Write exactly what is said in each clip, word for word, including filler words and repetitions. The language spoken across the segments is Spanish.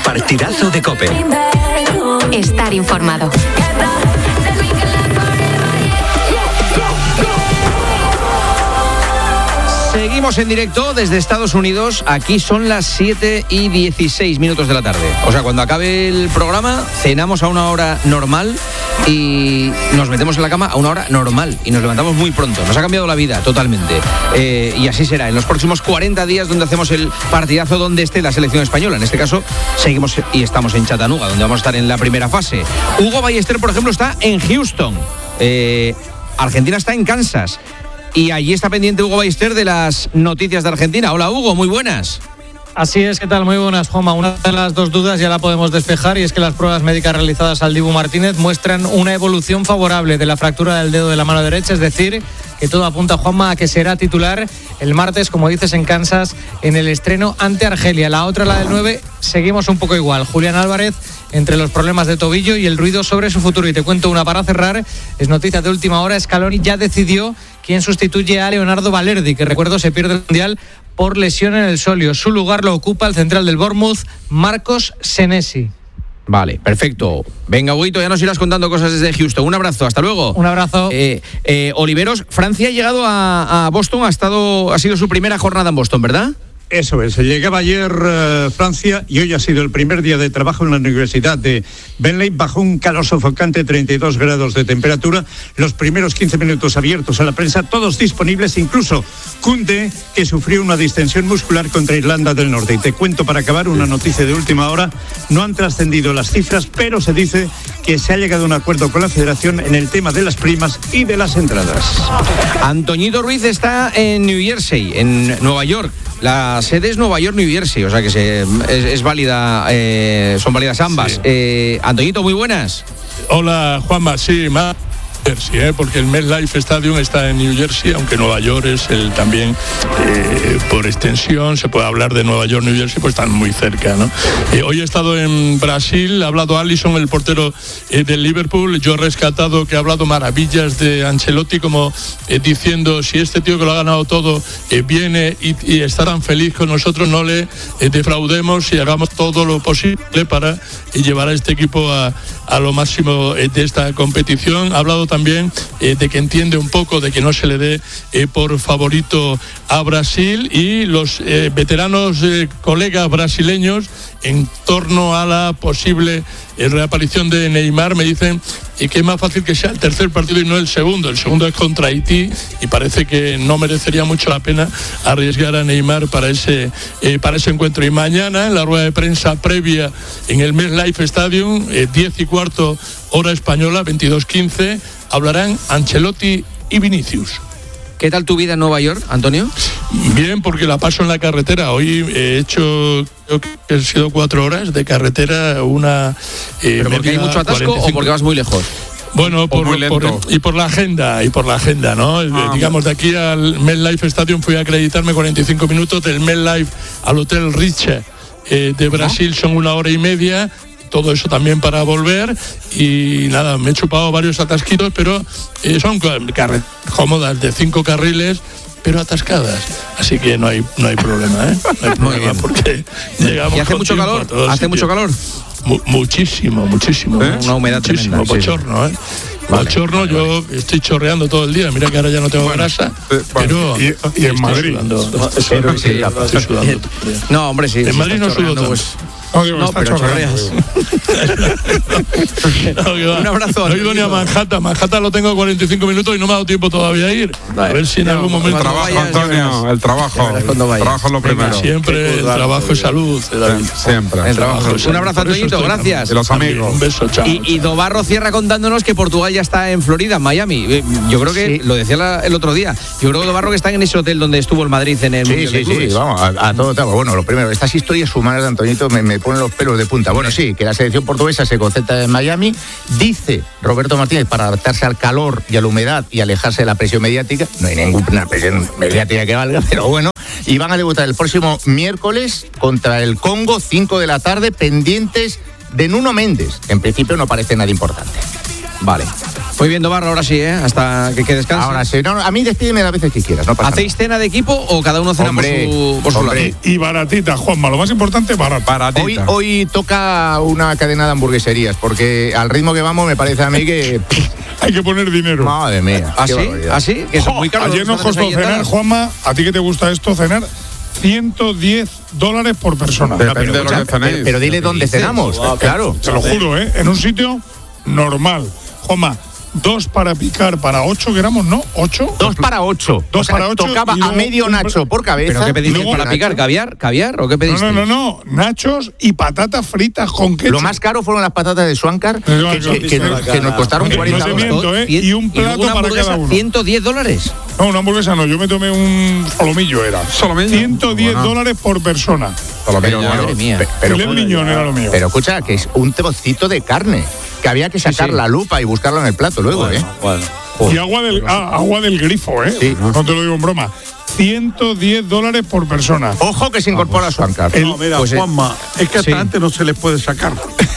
partidazo de COPE. Estar informado. Seguimos en directo desde Estados Unidos. Aquí son las siete y dieciséis minutos de la tarde. O sea, cuando acabe el programa, cenamos a una hora normal y nos metemos en la cama a una hora normal. Y nos levantamos muy pronto. Nos ha cambiado la vida totalmente. Eh, y así será en los próximos cuarenta días, donde hacemos el partidazo donde esté la selección española. En este caso, seguimos y estamos en Chattanooga, donde vamos a estar en la primera fase. Hugo Ballester, por ejemplo, está en Houston. Eh, Argentina está en Kansas. Y allí está pendiente Hugo Ballester de las noticias de Argentina. Hola, Hugo, muy buenas. Así es, ¿qué tal? Muy buenas, Juanma. Una de las dos dudas ya la podemos despejar, y es que las pruebas médicas realizadas al Dibu Martínez muestran una evolución favorable de la fractura del dedo de la mano derecha, es decir, que todo apunta, Juanma, a que será titular el martes, como dices, en Kansas, en el estreno ante Argelia. La otra, la del nueve, seguimos un poco igual. Julián Álvarez, entre los problemas de tobillo y el ruido sobre su futuro. Y te cuento una para cerrar, es noticia de última hora, Scaloni ya decidió quién sustituye a Leonardo Balerdi, que, recuerdo, se pierde el Mundial por lesión en el solio. Su lugar lo ocupa el central del Bournemouth, Marcos Senesi. Vale, perfecto. Venga, Huguito, ya nos irás contando cosas desde Houston. Un abrazo, hasta luego. Un abrazo. Eh, eh, Oliveros, Francia ha llegado a, a Boston, ha estado, ha sido su primera jornada en Boston, ¿verdad? Eso es, llegaba ayer uh, Francia y hoy ha sido el primer día de trabajo en la Universidad de Benley bajo un calor sofocante, treinta y dos grados de temperatura, los primeros quince minutos abiertos a la prensa, todos disponibles, incluso Koundé, que sufrió una distensión muscular contra Irlanda del Norte. Y te cuento para acabar una noticia de última hora, no han trascendido las cifras, pero se dice que se ha llegado a un acuerdo con la Federación en el tema de las primas y de las entradas. Antoñito Ruiz está en New Jersey, en Nueva York. La sede es Nueva York, New Jersey, o sea que se, es, es válida, eh, son válidas ambas. Sí. Eh, Antoñito, muy buenas. Hola, Juanma, sí, más. Jersey, ¿eh? Porque el MetLife Stadium está en New Jersey, aunque Nueva York es el también, eh, por extensión, se puede hablar de Nueva York, New Jersey, pues están muy cerca, ¿no? Eh, hoy he estado en Brasil, ha hablado Alisson, el portero eh, del Liverpool. Yo he rescatado que ha hablado maravillas de Ancelotti, como eh, diciendo, si este tío que lo ha ganado todo eh, viene y, y está tan feliz con nosotros, no le eh, defraudemos y hagamos todo lo posible para eh, llevar a este equipo a, a lo máximo eh, de esta competición. Ha hablado también eh, de que entiende un poco de que no se le dé eh, por favorito a Brasil, y los eh, veteranos eh, colegas brasileños en torno a la posible eh, reaparición de Neymar me dicen eh, que es más fácil que sea el tercer partido y no el segundo. El segundo es contra Haití y parece que no merecería mucho la pena arriesgar a Neymar para ese, eh, para ese encuentro. Y mañana, en la rueda de prensa previa en el MetLife Stadium, eh, diez y cuarto hora española, veintidós quince, hablarán Ancelotti y Vinicius. ¿Qué tal tu vida en Nueva York, Antonio? Bien, porque la paso en la carretera. Hoy he hecho, creo que han sido cuatro horas de carretera, una... Eh, ¿Pero porque hay mucho atasco cuarenta y cinco o porque vas muy lejos? Bueno, por, por, y por la agenda, y por la agenda, ¿no? Ah, Digamos, de aquí al MetLife Stadium fui a acreditarme cuarenta y cinco minutos, del MetLife al Hotel Riche eh, de Brasil son una hora y media. Todo eso también para volver, y nada, me he chupado varios atasquitos, pero eh, son carreteras cómodas de cinco carriles, pero atascadas, así que no hay no hay problema, ¿eh? No hay problema porque llegamos. ¿Y hace mucho calor? ¿Hace mucho calor? Mu- muchísimo, muchísimo. ¿Eh? Una humedad muchísimo, tremenda. Bochorno, ¿eh? Vale, Bochorno, vale, yo vale. estoy chorreando todo el día. Mira que ahora ya no tengo bueno, grasa, eh, bueno, pero y, y en Madrid. Sudando, sí, estoy, sí, estoy sudando. No, hombre, sí. En sí, Madrid no sudo tanto. pues, No, digo, no, está pero chorreando. chorreas. No, que va. Un abrazo. No he ido ni a Manhattan. Manhattan lo tengo a cuarenta y cinco minutos y no me ha dado tiempo todavía a ir. Vale. A ver si en No, algún cuando momento. El trabajo, vayas, ya Antonio, verás. el trabajo. Ya verás cuando El vayas. trabajo es lo Venga, primero. Siempre el trabajo es salud, David. Siempre. El trabajo. es Un abrazo, salud. Por eso Antoñito, estoy gracias. Y los amigos. Un beso, chao. Y, y Dobarro cierra contándonos que Portugal ya está en Florida, en Miami. Eh, Yo creo que, Sí. lo decía la- el otro día, yo creo que Dobarro que está en ese hotel donde estuvo el Madrid en el Sí, Mundial de sí, Clubes. sí, vamos, a, a todo tema. Bueno, lo primero, estas historias humanas de Antoñito me, me ponen los pelos de punta. Bueno, sí, que la selección portuguesa se concentra en Miami, dice Roberto Martínez, para adaptarse al calor y a la humedad y alejarse de la presión mediática. No hay ninguna presión mediática que valga, pero bueno. Y van a debutar el próximo miércoles contra el Congo, cinco de la tarde, pendientes de Nuno Méndez. En principio no parece nada importante. Vale. Voy viendo barra ahora sí, ¿eh? Hasta que, que descanse. Ahora sí. No, no, a mí despídeme las veces que quieras. No pasa ¿Hacéis nada. cena de equipo o cada uno cena Hombre, por su, por su hombre. lado? Y baratita, Juanma, lo más importante, barata. Baratita. Hoy, hoy toca una cadena de hamburgueserías, porque al ritmo que vamos me parece a mí que... Hay que poner dinero. Madre mía. ¿Ah, qué sí? barbaridad. ¿Ah, sí? Que son Jo, muy caros ayer los nos restaurantes costó ahí en cenar, Dallas. Juanma, a ti que te gusta esto, cenar ciento diez dólares por persona. Depende Pero, de lo que escucha, cenéis. pero, pero dile dónde dices? cenamos, claro. Te lo juro, ¿eh? En un sitio normal. Juanma, dos para picar para ocho gramos, ¿no? ¿Ocho? Dos para ocho. Dos O sea, para ocho Tocaba y a luego medio un- nacho por cabeza. ¿Pero qué pediste Luego- para picar? ¿Caviar? ¿Caviar o qué No, pediste? no, no, no. Nachos y patatas fritas con ketchup. Lo más caro fueron las patatas de Swankar, que, Swankar. que- que nos, que nos costaron No cuarenta te euros. miento, ¿eh? Y un plato luego una para hamburguesa, cada uno. ciento diez dólares. No, una hamburguesa no. Yo me tomé un solomillo, era. ¿Solomillo? ciento diez Bueno. dólares por persona. Pero, Madre mía. pe- pero, Filet miñón era lo mío. pero escucha, que es un trocito de carne, que había que sacar sí. la lupa y buscarlo en el plato luego, ¿eh? Y agua del, ah, agua del grifo, ¿eh? Sí. No te lo digo en broma. ciento diez dólares por persona. Ojo que se incorpora Swankar. El- No, mira, pues, eh, Juanma, es que a esta sí. gente no se les puede sacar.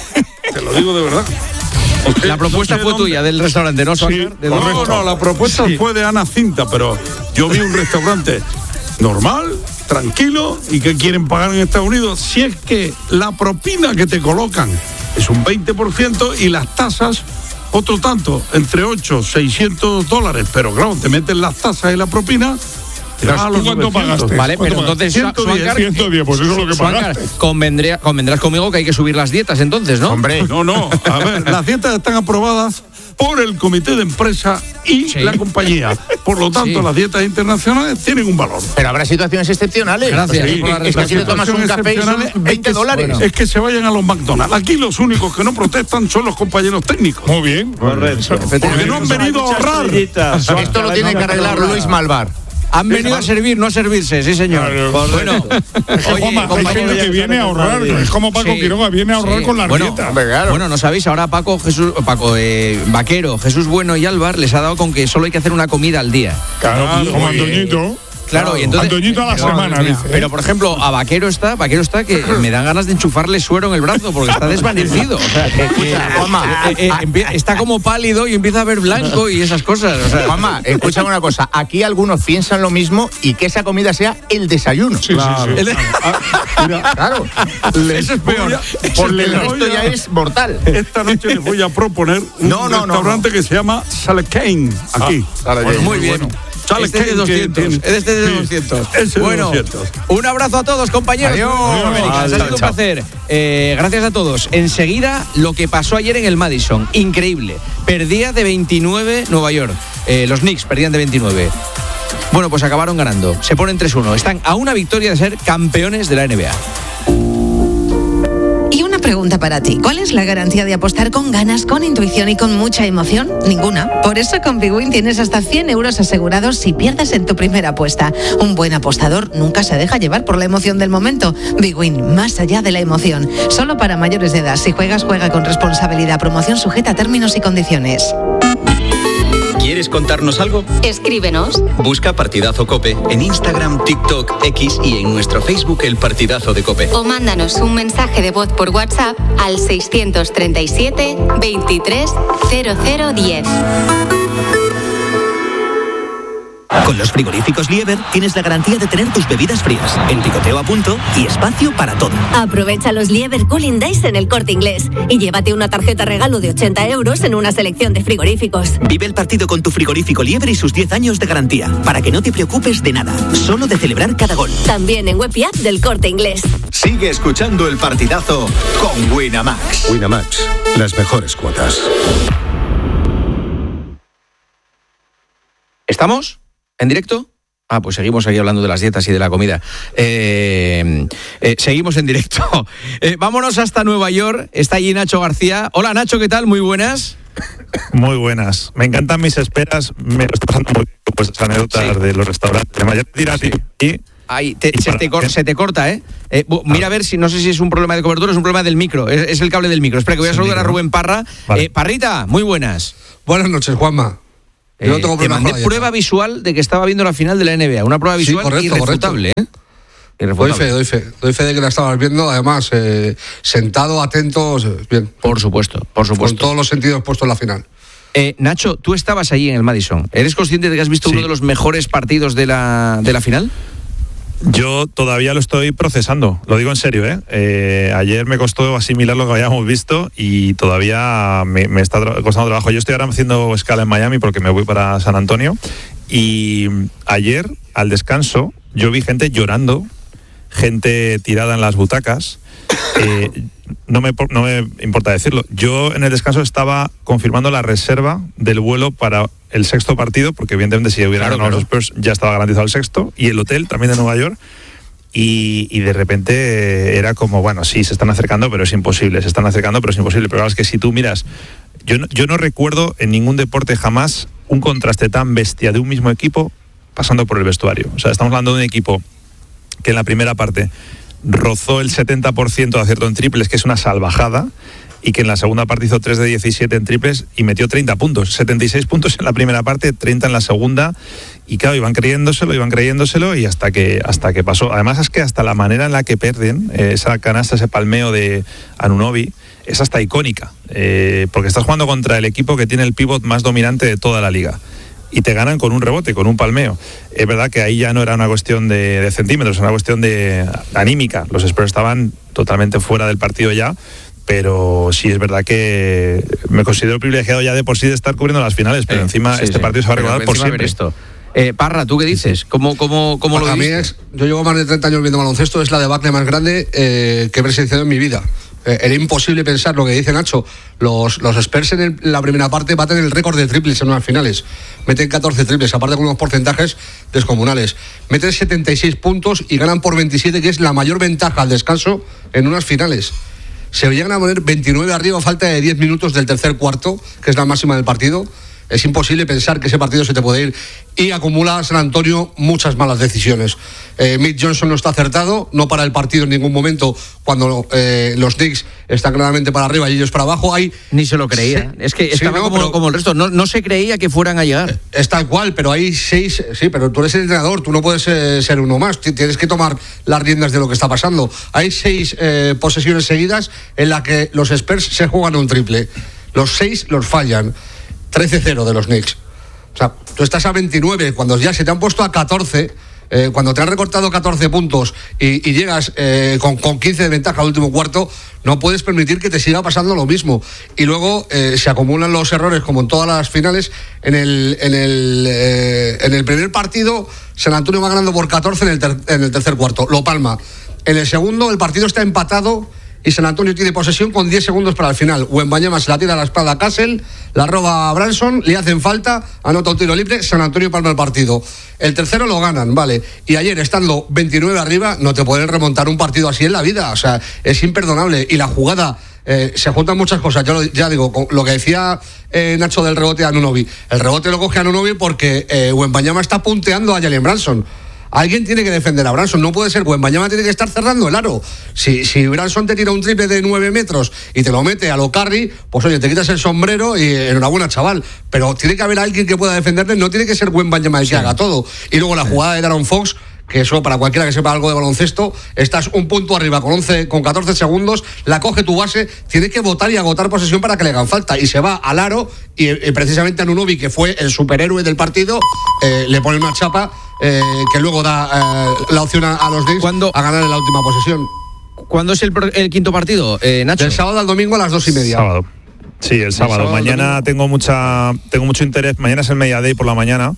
Te lo digo de verdad. Usted- La propuesta no sé fue dónde- tuya del restaurante, ¿no, Swankar? ¿De No, dónde? no, no, la propuesta Sí. fue de Ana Cinta, pero yo vi un restaurante normal, tranquilo, y que quieren pagar en Estados Unidos, si es que la propina que te colocan es un veinte por ciento y las tasas otro tanto, entre ocho, seiscientos dólares, pero claro, te meten las tasas y la propina. te vas a ¿Tú los cuánto novecientos. pagaste? Vale, ¿Cuánto pero pagaste? entonces, ciento diez, Swankar, ciento diez, pues eso es lo que Swankar, pagaste. convendría- convendrás conmigo que hay que subir las dietas entonces, ¿no? Hombre, No, no, a ver, las dietas están aprobadas por el comité de empresa y Sí. la compañía. Por lo tanto, Sí. las dietas internacionales tienen un valor. pero habrá situaciones excepcionales. Gracias O sea, por la es que aquí te tomas un café y son Excepcionales, es veinte que- dólares. bueno, es que se vayan a los McDonald's. Aquí los únicos que no protestan son los compañeros técnicos. Muy bien. Correcto. Porque no han venido a ahorrar. Esto lo tiene que arreglar Luis Malvar. Han venido a servir, no a servirse, sí, señor. Claro. Bueno, Es que, Juanma, hay compañeros, gente que viene a ahorrar. Es como Paco Sí, Quiroga, viene a ahorrar sí. con la Bueno, dieta. hombre, claro. Bueno, no sabéis, ahora Paco, Jesús, Paco, eh, Vaquero, Jesús Bueno y Álvar les ha dado con que solo hay que hacer una comida al día. Claro, como Y, eh, Antoñito. Claro, y entonces. Antoñito a la pero, semana, mira, dice. ¿eh? Pero por ejemplo, a Vaquero está, Vaquero está que me dan ganas de enchufarle suero en el brazo porque está desvanecido. O sea, que- que- Juanma, eh, eh, empie- está como pálido y empieza a ver blanco y esas cosas. O sea, Juanma, escúchame una cosa. Aquí algunos piensan lo mismo y que esa comida sea el desayuno. Sí, sí, sí. el- Claro. eso es peor. Porque el les resto voy a- ya es mortal. Esta noche les voy a proponer un No, no, no, restaurante que se llama Salekane, aquí. Salekane. Muy bien. Sale Este es de Kane, que doscientos. tiene- Este es de Sí, doscientos. ese es de Bueno, doscientos. un abrazo a todos, compañeros. Adiós. América, ha sido Chao, un chao. placer. Eh, gracias a todos. Enseguida, lo que pasó ayer en el Madison. Increíble. Perdía de veintinueve Nueva York. Eh, los Knicks perdían de veintinueve. Bueno, pues acabaron ganando. Se ponen tres uno. Están a una victoria de ser campeones de la N B A. Y una pregunta para ti. ¿Cuál es la garantía de apostar con ganas, con intuición y con mucha emoción? Ninguna. Por eso con Big Win tienes hasta cien euros asegurados si pierdes en tu primera apuesta. Un buen apostador nunca se deja llevar por la emoción del momento. Big Win, más allá de la emoción. Solo para mayores de edad. Si juegas, juega con responsabilidad. Promoción sujeta a términos y condiciones. ¿Quieres contarnos algo? Escríbenos. Busca Partidazo Cope en Instagram, TikTok, X y en nuestro Facebook El Partidazo de Cope. O mándanos un mensaje de voz por WhatsApp al seiscientos treinta y siete, veintitrés, cero cero diez. Con los frigoríficos Lieber tienes la garantía de tener tus bebidas frías, el picoteo a punto y espacio para todo. Aprovecha los Lieber Cooling Days en el Corte Inglés y llévate una tarjeta regalo de ochenta euros en una selección de frigoríficos. Vive el partido con tu frigorífico Lieber y sus diez años de garantía, para que no te preocupes de nada, solo de celebrar cada gol. También en web y app del Corte Inglés. Sigue escuchando El Partidazo con Winamax. Winamax, las mejores cuotas. ¿Estamos? ¿En directo? Ah, pues seguimos aquí hablando de las dietas y de la comida. Eh, eh, seguimos en directo. Eh, vámonos hasta Nueva York. Está allí Nacho García. Hola Nacho, ¿qué tal? Muy buenas. Muy buenas. Me encantan mis esperas. Me lo estoy pasando muy bien con vuestras anécdotas Sí. de los restaurantes de Miami. Dirás, Sí. y Ahí, te- Y se, para- te cor- se te corta, ¿eh? eh bu- mira a ver si, no sé si es un problema de cobertura o es un problema del micro. Es, es el cable del micro. Espera, que voy a Es el saludar a micro, ¿no? Rubén Parra. Vale. Eh, Parrita, muy buenas. Buenas noches, Juanma. Yo no Eh, tengo te problema mandé con la dieta. prueba visual de que estaba viendo la final de la N B A. Una prueba Sí, visual correcto, irrefutable, ¿eh? Doy Irrefutable. fe, doy fe. Doy fe de que la estabas viendo, además, eh, sentado, atentos, eh, bien. Por supuesto, por Con supuesto. todos los sentidos puestos en la final. Eh, Nacho, tú estabas allí en el Madison. ¿Eres consciente de que has visto sí. uno de los mejores partidos de la, de la final? Yo todavía lo estoy procesando, lo digo en serio, ¿eh? Eh, ayer me costó asimilar lo que habíamos visto y todavía me, me está tra- costando trabajo. Yo estoy ahora haciendo escala en Miami porque me voy para San Antonio y ayer, al descanso, yo vi gente llorando, gente tirada en las butacas. Eh, no, me, no me importa decirlo. Yo en el descanso estaba confirmando la reserva del vuelo para el sexto partido, porque evidentemente si hubieran ganado claro, claro. los Spurs ya estaba garantizado el sexto, y el hotel también de Nueva York. Y, y de repente era como, bueno, sí, se están acercando, pero es imposible, se están acercando, pero es imposible. Pero claro, es que si tú miras, yo no, yo no recuerdo en ningún deporte jamás un contraste tan bestia de un mismo equipo pasando por el vestuario. O sea, estamos hablando de un equipo que en la primera parte rozó el setenta por ciento de acierto en triples, que es una salvajada, y que en la segunda parte hizo tres de diecisiete en triples y metió treinta puntos, setenta y seis puntos en la primera parte, treinta en la segunda, y claro, iban creyéndoselo, iban creyéndoselo, y hasta que hasta que pasó. Además es que hasta la manera en la que pierden, eh, esa canasta, ese palmeo de Anunoby, es hasta icónica, eh, porque estás jugando contra el equipo que tiene el pívot más dominante de toda la liga. Y te ganan con un rebote, con un palmeo. Es verdad que ahí ya no era una cuestión de, de centímetros, era una cuestión de anímica. Los Spurs estaban totalmente fuera del partido ya, pero sí es verdad que me considero privilegiado ya de por sí de estar cubriendo las finales, pero eh, encima sí, este sí. partido se va a recordar por siempre. Esto. Eh, Parra, ¿tú qué dices? ¿Cómo, cómo, cómo lo a viste? mí es, yo llevo más de treinta años viendo baloncesto, es la debacle más grande eh, que he presenciado en mi vida. Eh, era imposible pensar lo que dice Nacho. Los, los Spurs en, el, en la primera parte baten el récord de triples en unas finales. Meten catorce triples, aparte con unos porcentajes descomunales. Meten setenta y seis puntos y ganan por veintisiete, que es la mayor ventaja al descanso en unas finales. Se llegan a poner veintinueve arriba a falta de diez minutos del tercer cuarto, que es la máxima del partido. Es imposible pensar que ese partido se te puede ir. Y acumula San Antonio muchas malas decisiones. Eh, Mitch Johnson no está acertado, no para el partido en ningún momento cuando eh, los Knicks están claramente para arriba y ellos para abajo. Hay Ni se lo creía. Sí, es que estaba sí, no, como, pero, como el resto. No, no se creía que fueran a llegar. Es tal cual, pero hay seis. Sí, pero tú eres el entrenador, tú no puedes eh, ser uno más. Tienes que tomar las riendas de lo que está pasando. Hay seis eh, posesiones seguidas en las que los Spurs se juegan un triple. Los seis los fallan. trece cero de los Knicks. O sea, tú estás a veintinueve, cuando ya se te han puesto a catorce, eh, cuando te han recortado catorce puntos y, y llegas eh, con, con quince de ventaja al último cuarto, no puedes permitir que te siga pasando lo mismo. Y luego eh, se acumulan los errores, como en todas las finales. En el, en el, eh, en el primer partido, San Antonio va ganando por catorce en el, ter, en el tercer cuarto, lo palma. En el segundo, el partido está empatado y San Antonio tiene posesión con diez segundos para el final. Wembanyama se la tira a la espalda a Castle, la roba a Branson, le hacen falta, anota un tiro libre, San Antonio palma el partido. El tercero lo ganan, vale. Y ayer, estando veintinueve arriba, no te pueden remontar un partido así en la vida. O sea, es imperdonable. Y la jugada, eh, se juntan muchas cosas. Yo lo, ya digo, lo que decía eh, Nacho del rebote a Anunoby. El rebote lo coge a Anunoby porque eh, Wembanyama está punteando a Jalen Branson. Alguien tiene que defender a Branson, no puede ser Wembanyama, tiene que estar cerrando el aro. Si, si Branson te tira un triple de nueve metros y te lo mete a lo Curry, pues oye, te quitas el sombrero y enhorabuena, chaval. Pero tiene que haber alguien que pueda defenderle, no tiene que ser Wembanyama el que sí. haga todo. Y luego la jugada de Darren Fox, que eso para cualquiera que sepa algo de baloncesto, estás un punto arriba con once, con catorce segundos, la coge tu base, tiene que botar y agotar posesión para que le hagan falta, y se va al aro y, y precisamente a Anunoby, que fue el superhéroe del partido, eh, le pone una chapa eh, que luego da eh, la opción a, a los Knicks a ganar en la última posesión. ¿Cuándo es el, el quinto partido, eh, Nacho? Del sábado al domingo a las dos y media. Sábado. Sí, el sábado. El sábado mañana domingo. tengo mucha tengo mucho interés. Mañana es el Media Day por la mañana.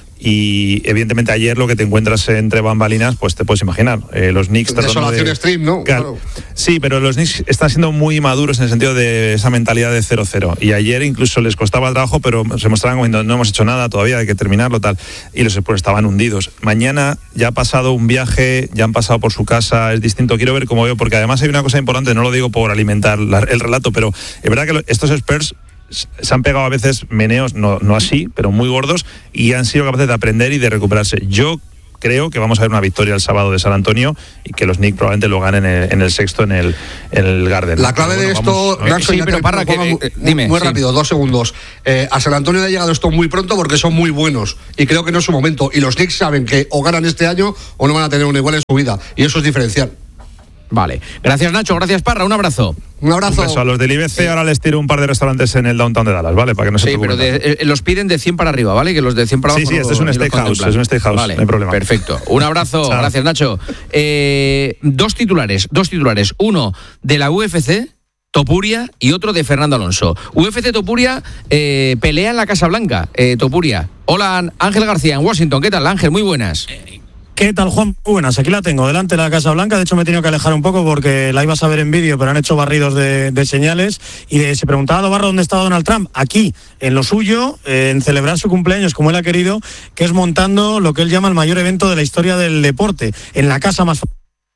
Y evidentemente ayer lo que te encuentras entre bambalinas, pues te puedes imaginar. Eh, los Knicks... Desolación de... stream, ¿no? Claro. Sí, pero los Knicks están siendo muy maduros en el sentido de esa mentalidad de cero cero. Y ayer incluso les costaba el trabajo, pero se mostraban como no hemos hecho nada todavía, hay que terminarlo, tal. Y los Spurs estaban hundidos. Mañana ya ha pasado un viaje, ya han pasado por su casa, es distinto. Quiero ver cómo veo, porque además hay una cosa importante, no lo digo por alimentar la, el relato, pero es verdad que estos Spurs se han pegado a veces meneos, no, no así, pero muy gordos, y han sido capaces de aprender y de recuperarse. Yo creo que vamos a ver una victoria el sábado de San Antonio y que los Knicks probablemente lo ganen en el, en el sexto en el, en el Garden. La clave bueno, de esto, vamos, sí, pero Parra, que, muy, eh, dime, muy sí. rápido, dos segundos. Eh, a San Antonio le ha llegado esto muy pronto porque son muy buenos y creo que no es su momento. Y los Knicks saben que o ganan este año o no van a tener un igual en su vida, y eso es diferencial. Vale. Gracias, Nacho. Gracias, Parra. Un abrazo. Un abrazo. Un beso. A los del I B C sí. Ahora les tiro un par de restaurantes en el downtown de Dallas, ¿vale? Para que no se Sí, pero de, eh, los piden de cien para arriba, ¿vale? Que los de cien para abajo. Sí, sí, este es un steakhouse. Es un steakhouse. Vale, no hay problema. Perfecto. Un abrazo. Gracias, Nacho. Eh, dos titulares. Dos titulares. Uno de la U F C, Topuria, y otro de Fernando Alonso. U F C Topuria eh, pelea en la Casa Blanca. Eh, Topuria. Hola, Ángel García en Washington. ¿Qué tal, Ángel? Muy buenas. ¿Qué tal, Juan? Muy buenas, aquí la tengo, delante de la Casa Blanca. De hecho, me he tenido que alejar un poco porque la ibas a ver en vídeo, pero han hecho barridos de, de señales. Y de, se preguntaba Dobarro dónde estaba Donald Trump. Aquí, en lo suyo, eh, en celebrar su cumpleaños como él ha querido, que es montando lo que él llama el mayor evento de la historia del deporte, en la casa más...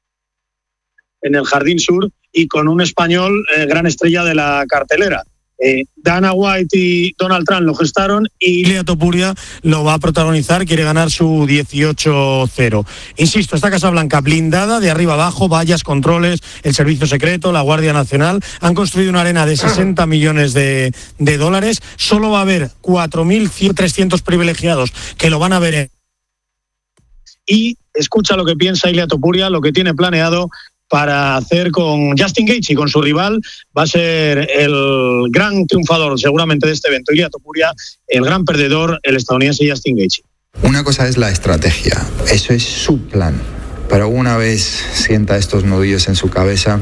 en el Jardín Sur, y con un español eh, gran estrella de la cartelera. Eh, Dana White y Donald Trump lo gestaron y Ilia Topuria lo va a protagonizar, quiere ganar su dieciocho cero. Insisto, esta Casa Blanca blindada de arriba abajo, vallas, controles, el Servicio Secreto, la Guardia Nacional. Han construido una arena de sesenta millones de, de dólares. Solo va a haber cuatro mil trescientos privilegiados que lo van a ver en... Y escucha lo que piensa Ilia Topuria, lo que tiene planeado para hacer con Justin Gaethje y con su rival. Va a ser el gran triunfador seguramente de este evento, Ilia Topuria, el gran perdedor, el estadounidense Justin Gaethje. Una cosa es la estrategia, eso es su plan, pero una vez sienta estos nudillos en su cabeza,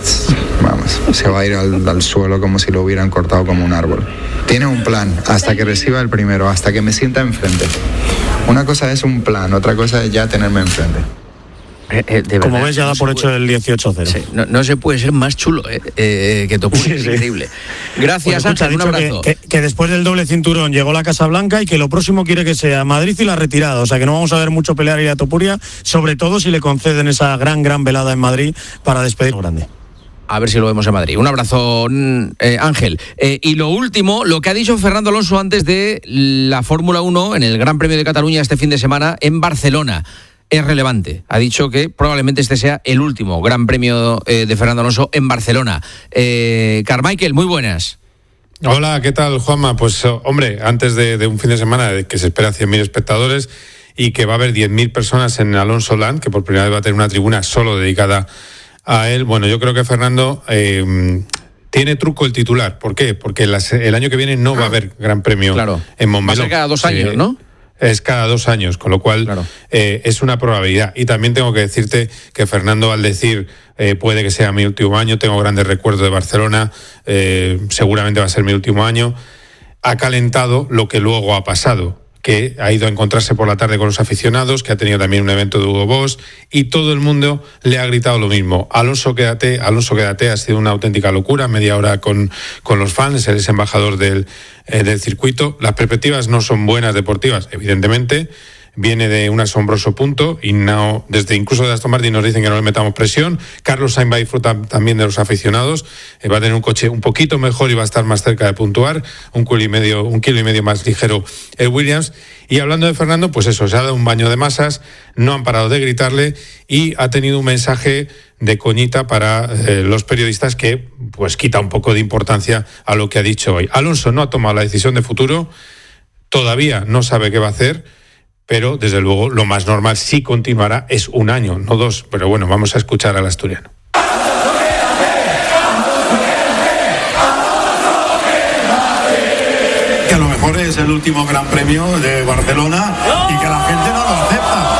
vamos, se va a ir al, al suelo como si lo hubieran cortado como un árbol. Tiene un plan hasta que reciba el primero, hasta que me sienta enfrente. Una cosa es un plan, otra cosa es ya tenerme enfrente. Eh, eh, de Como verdad, ves, ya da por hecho el dieciocho cero. Sí, no, no se puede ser más chulo eh, eh, que Topuria, sí, es sí. increíble. Gracias, bueno, Ángel, un abrazo. Que, que, que después del doble cinturón llegó la Casa Blanca y que lo próximo quiere que sea Madrid y la retirada. O sea que no vamos a ver mucho pelear a Topuria, sobre todo si le conceden esa gran, gran velada en Madrid para despedir grande. A ver si lo vemos en Madrid. Un abrazo, eh, Ángel. Eh, y lo último, lo que ha dicho Fernando Alonso antes de la Fórmula uno en el Gran Premio de Cataluña este fin de semana en Barcelona. Es relevante. Ha dicho que probablemente este sea el último Gran Premio eh, de Fernando Alonso en Barcelona. Eh, Carmichael, muy buenas. Hola, ¿qué tal, Juanma? Pues, hombre, antes de, de un fin de semana de que se espera cien mil espectadores y que va a haber diez mil personas en Alonso Land, que por primera vez va a tener una tribuna solo dedicada a él, bueno, yo creo que Fernando eh, tiene truco el titular. ¿Por qué? Porque las, el año que viene no va a haber Gran Premio claro. en Montmeló. Va a ser cada dos años, sí, ¿no? Es cada dos años, con lo cual claro. eh, es una probabilidad. Y también tengo que decirte que Fernando, al decir eh, puede que sea mi último año, tengo grandes recuerdos de Barcelona, eh, seguramente va a ser mi último año, ha calentado lo que luego ha pasado, que ha ido a encontrarse por la tarde con los aficionados, que ha tenido también un evento de Hugo Boss, y todo el mundo le ha gritado lo mismo. Alonso, quédate, Alonso, quédate, ha sido una auténtica locura, media hora con, con los fans, él es embajador del, eh, del circuito. Las perspectivas no son buenas deportivas, evidentemente, viene de un asombroso punto y no, desde incluso de Aston Martin nos dicen que no le metamos presión. Carlos Sainz va a disfrutar también de los aficionados, eh, va a tener un coche un poquito mejor y va a estar más cerca de puntuar, un kilo y medio, un kilo y medio más ligero el Williams. Y hablando de Fernando, pues eso, se ha dado un baño de masas, no han parado de gritarle y ha tenido un mensaje de coñita para eh, los periodistas que pues quita un poco de importancia a lo que ha dicho hoy. Alonso no ha tomado la decisión de futuro, todavía no sabe qué va a hacer, pero desde luego lo más normal, si continuará, es un año, no dos. Pero bueno, vamos a escuchar al asturiano. Que a lo mejor es el último Gran Premio de Barcelona y que la gente no lo acepta.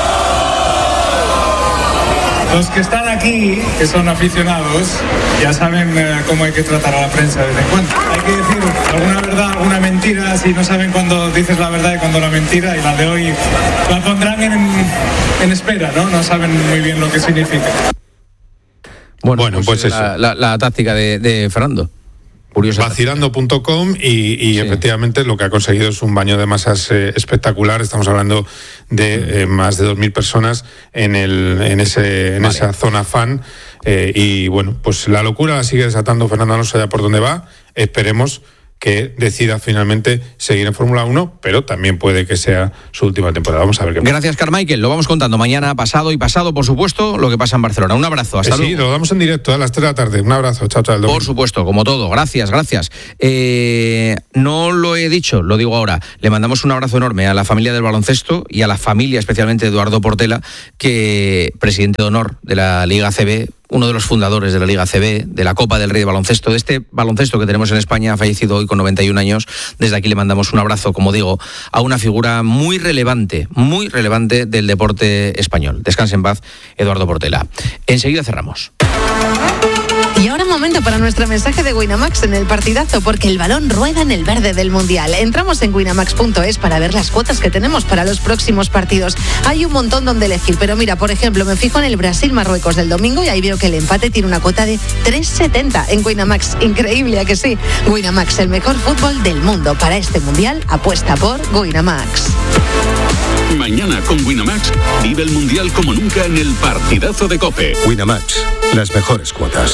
Los que están aquí, que son aficionados, ya saben eh, cómo hay que tratar a la prensa de vez en cuando. Hay que decir alguna verdad, alguna mentira, si no saben cuándo dices la verdad y cuándo la mentira, y la de hoy la pondrán en, en espera, ¿no? No saben muy bien lo que significa. Bueno, bueno pues, pues la, la, la táctica de, de Fernando. Vacilando punto com y, y sí. efectivamente lo que ha conseguido es un baño de masas eh, espectacular. Estamos hablando de eh, más de dos mil personas en el en ese en vale. esa zona fan eh, y bueno, pues la locura la sigue desatando Fernando Alonso allá por donde va. Esperemos que decida finalmente seguir en Fórmula uno, pero también puede que sea su última temporada. Vamos a ver qué pasa. Gracias, Carmichael. Lo vamos contando mañana, pasado y pasado, por supuesto, lo que pasa en Barcelona. Un abrazo, hasta eh, luego. Sí, lo damos en directo a las tres de la tarde. Un abrazo, chao, chao. Por supuesto, como todo. Gracias, gracias. Eh, no lo he dicho, lo digo ahora. Le mandamos un abrazo enorme a la familia del baloncesto y a la familia, especialmente de Eduardo Portela, que presidente de honor de la Liga A C B, uno de los fundadores de la Liga C B, de la Copa del Rey de baloncesto, de este baloncesto que tenemos en España, ha fallecido hoy con noventa y un años. Desde aquí le mandamos un abrazo, como digo, a una figura muy relevante, muy relevante del deporte español. Descanse en paz, Eduardo Portela. Enseguida cerramos. Y ahora momento para nuestro mensaje de Winamax en el partidazo, porque el balón rueda en el verde del Mundial. Entramos en winamax punto es para ver las cuotas que tenemos para los próximos partidos. Hay un montón donde elegir, pero mira, por ejemplo, me fijo en el Brasil-Marruecos del domingo y ahí veo que el empate tiene una cuota de tres setenta en Winamax. Increíble, ¿a que sí? Winamax, el mejor fútbol del mundo. Para este Mundial, apuesta por Winamax. Mañana con Winamax vive el Mundial como nunca en el partidazo de COPE. Winamax, las mejores cuotas.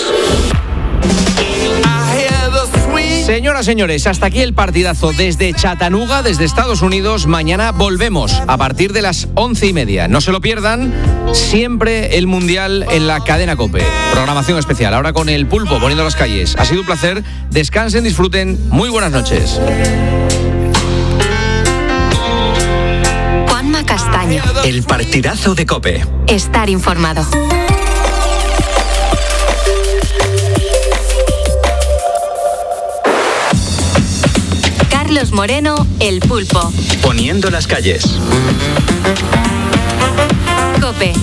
Señoras, señores, hasta aquí el partidazo desde Chattanooga, desde Estados Unidos. Mañana volvemos a partir de las once y media. No se lo pierdan, siempre el Mundial en la cadena COPE. Programación especial, ahora con el Pulpo poniendo las calles. Ha sido un placer, descansen, disfruten, muy buenas noches. Juanma Castaño. El partidazo de COPE. Estar informado. Carlos Moreno, el Pulpo. Poniendo las calles. COPE,